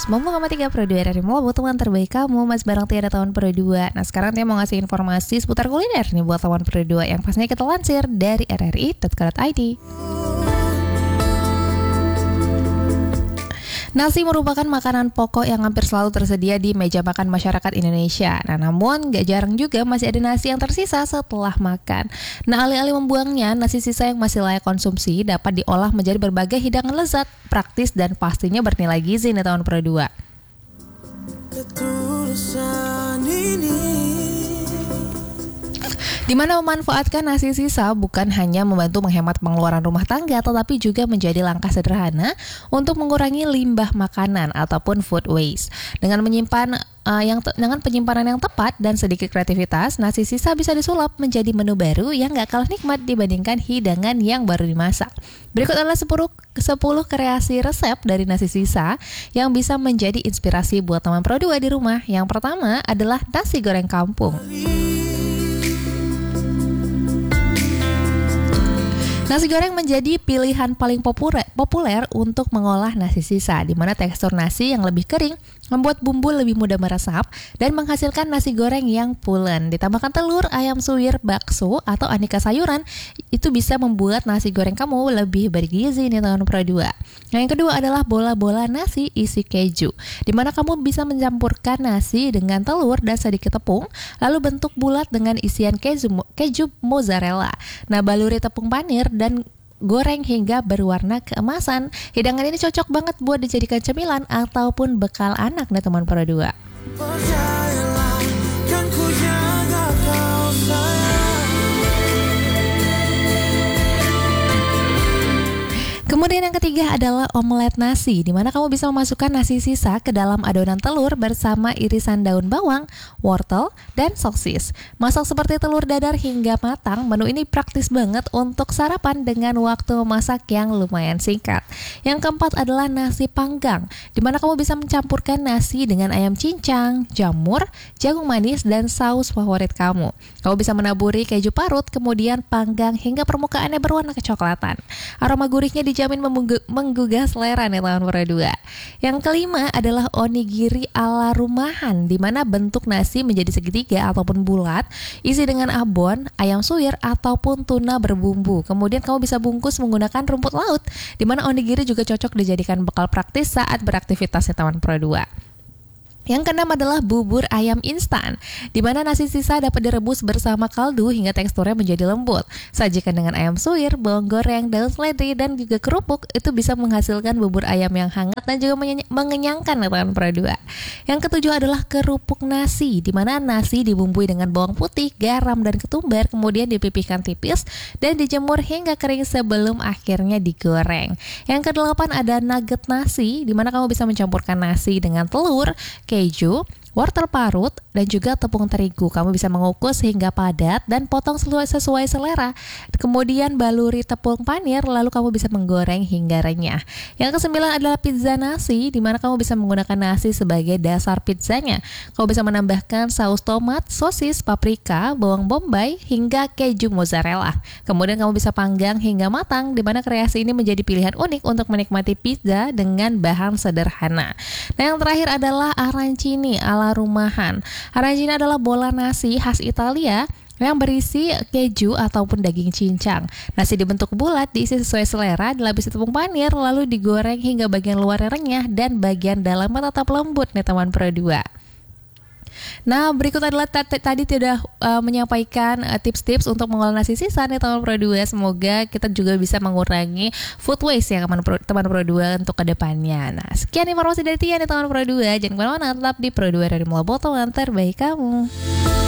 93 Pro 2 RRI Mall buat teman terbaik kamu. Mas bareng Tiara tahun Pro 2. Nah sekarang Tia mau ngasih informasi seputar kuliner nih buat teman Pro 2 yang pastinya kita lansir dari rri.co.id. Nasi merupakan makanan pokok yang hampir selalu tersedia di meja makan masyarakat Indonesia. Nah, namun gak jarang juga masih ada nasi yang tersisa setelah makan. Nah, alih-alih membuangnya, nasi sisa yang masih layak konsumsi dapat diolah menjadi berbagai hidangan lezat, praktis, dan pastinya bernilai gizi nih tahun Pro 2. Di mana memanfaatkan nasi sisa bukan hanya membantu menghemat pengeluaran rumah tangga, tetapi juga menjadi langkah sederhana untuk mengurangi limbah makanan ataupun food waste. Dengan penyimpanan yang tepat dan sedikit kreativitas, nasi sisa bisa disulap menjadi menu baru yang gak kalah nikmat dibandingkan hidangan yang baru dimasak. Berikut adalah 10 kreasi resep dari nasi sisa yang bisa menjadi inspirasi buat teman Pro 2 di rumah. Yang pertama adalah nasi goreng kampung. Nasi goreng menjadi pilihan paling populer untuk mengolah nasi sisa, di mana tekstur nasi yang lebih kering membuat bumbu lebih mudah meresap dan menghasilkan nasi goreng yang pulen. Ditambahkan telur, ayam suwir, bakso, atau aneka sayuran, itu bisa membuat nasi goreng kamu lebih bergizi nih tahun Pro 2. Nah, yang kedua adalah bola-bola nasi isi keju, di mana kamu bisa mencampurkan nasi dengan telur dan sedikit tepung, lalu bentuk bulat dengan isian keju mozzarella. Nah, baluri tepung panir dan goreng hingga berwarna keemasan. Hidangan ini cocok banget buat dijadikan cemilan ataupun bekal anak nih teman Pro 2. Kemudian yang ketiga adalah omelet nasi, di mana kamu bisa memasukkan nasi sisa ke dalam adonan telur bersama irisan daun bawang, wortel, dan sosis. Masak seperti telur dadar hingga matang, menu ini praktis banget untuk sarapan dengan waktu memasak yang lumayan singkat. Yang keempat adalah nasi panggang, di mana kamu bisa mencampurkan nasi dengan ayam cincang, jamur, jagung manis, dan saus favorit kamu. Kamu bisa menaburi keju parut, kemudian panggang hingga permukaannya berwarna kecoklatan. Aroma gurihnya dijamin menggugah selera nih tahun Pro 2. Yang kelima adalah onigiri ala rumahan, di mana bentuk nasi menjadi segitiga ataupun bulat, isi dengan abon, ayam suwir, ataupun tuna berbumbu. Kemudian kamu bisa bungkus menggunakan rumput laut, di mana onigiri juga cocok dijadikan bekal praktis saat beraktivitas nih tahun Pro 2. Yang keenam adalah bubur ayam instan, di mana nasi sisa dapat direbus bersama kaldu hingga teksturnya menjadi lembut. Sajikan dengan ayam suwir, bawang goreng, daun seledri, dan juga kerupuk, itu bisa menghasilkan bubur ayam yang hangat dan juga mengenyangkan tahun Pro 2. Yang ketujuh adalah kerupuk nasi, di mana nasi dibumbui dengan bawang putih, garam, dan ketumbar, kemudian dipipihkan tipis dan dijemur hingga kering sebelum akhirnya digoreng. Yang kedelapan ada nugget nasi, di mana kamu bisa mencampurkan nasi dengan telur, keju, wortel parut, dan juga tepung terigu. Kamu bisa mengukus hingga padat dan potong sesuai selera. Kemudian baluri tepung panir, lalu kamu bisa menggoreng hingga renyah. Yang kesembilan adalah pizza nasi, di mana kamu bisa menggunakan nasi sebagai dasar pizzanya. Kamu bisa menambahkan saus tomat, sosis, paprika, bawang bombay, hingga keju mozzarella. Kemudian kamu bisa panggang hingga matang, di mana kreasi ini menjadi pilihan unik untuk menikmati pizza dengan bahan sederhana. Nah, yang terakhir adalah arancini ala rumahan. Arancini adalah bola nasi khas Italia yang berisi keju ataupun daging cincang. Nasi dibentuk bulat, diisi sesuai selera, dilapisi tepung panir, lalu digoreng hingga bagian luarnya renyah dan bagian dalamnya tetap lembut nih teman Pro 2. Nah, berikut adalah tadi sudah menyampaikan tips-tips untuk mengolah nasi sisa nih teman Pro 2. Semoga kita juga bisa mengurangi food waste ya teman Pro 2 untuk kedepannya. Nah, sekian informasi dari Tia nih teman Pro 2. Jangan kemana-mana, tetap di Pro 2 dari Mall Botol yang terbaik kamu.